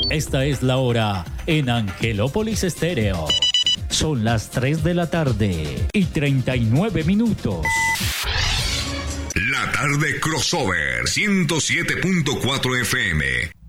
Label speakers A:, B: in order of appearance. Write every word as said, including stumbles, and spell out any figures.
A: Esta es la hora en Angelópolis Estéreo. Son las tres de la tarde y treinta y nueve minutos.
B: La tarde crossover ciento siete punto cuatro F M.